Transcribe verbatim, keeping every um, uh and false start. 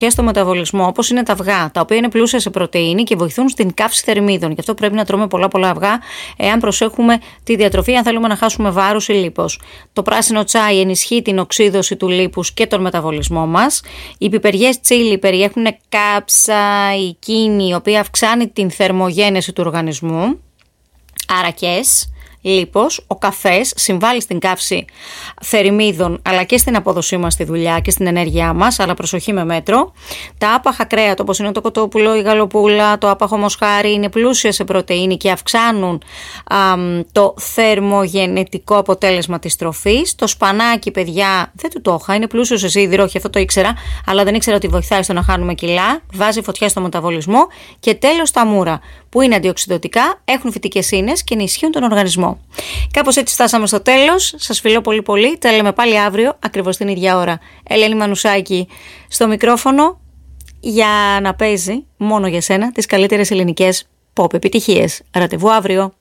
και στο μεταβολισμό, όπως είναι τα αυγά, τα οποία είναι πλούσια σε πρωτεΐνη και βοηθούν στην καύση θερμίδων. Γι' αυτό πρέπει να τρώμε πολλά πολλά αυγά, εάν προσέχουμε τη διατροφή, αν θέλουμε να χάσουμε βάρος ή λίπος. Το πράσινο τσάι ενισχύει την οξύδωση του λίπους και τον μεταβολισμό μας. Οι πιπεριές τσίλι περιέχουν καψαϊκίνη, η οποία αυξάνει την θερμογένεση του οργανισμού. Αρακές. Λίπος, ο καφές συμβάλλει στην καύση θερμίδων αλλά και στην απόδοσή μας στη δουλειά και στην ενέργειά μας, αλλά προσοχή με μέτρο. Τα άπαχα κρέατα όπως είναι το κοτόπουλο, η γαλοπούλα, το άπαχο μοσχάρι είναι πλούσια σε πρωτεΐνη και αυξάνουν α, το θερμογενετικό αποτέλεσμα της τροφής. Το σπανάκι, παιδιά, δεν του το είχα, είναι πλούσιο σε σίδηρο, όχι αυτό το ήξερα, αλλά δεν ήξερα ότι βοηθάει στο να χάνουμε κιλά, βάζει φωτιά στο μεταβολισμό. Και τέλος τα μούρα, που είναι αντιοξυδωτικά, έχουν φυτικές ίνες και ενισχύουν τον οργανισμό. Κάπως έτσι φτάσαμε στο τέλος. Σας φιλώ πολύ πολύ. Τα λέμε πάλι αύριο ακριβώς την ίδια ώρα. Ελένη Μανουσάκη στο μικρόφωνο για να παίζει μόνο για σένα τις καλύτερες ελληνικές pop επιτυχίες. Ραντεβού αύριο.